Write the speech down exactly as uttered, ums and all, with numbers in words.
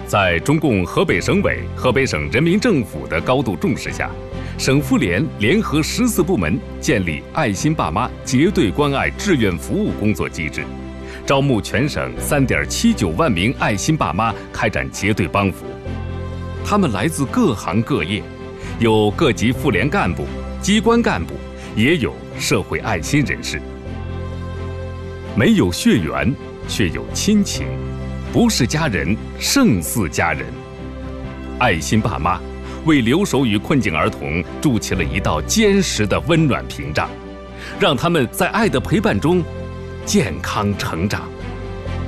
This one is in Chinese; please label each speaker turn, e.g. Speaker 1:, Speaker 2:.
Speaker 1: 在中共河北省委、河北省人民政府的高度重视下，省妇联联合十四部门建立爱心爸妈结对关爱志愿服务工作机制，招募全省三点七九万名爱心爸妈开展结对帮扶。他们来自各行各业，有各级妇联干部、机关干部，也有社会爱心人士。没有血缘，却有亲情，不是家人，胜似家人。爱心爸妈为留守于困境儿童筑起了一道坚实的温暖屏障，让他们在爱的陪伴中健康成长。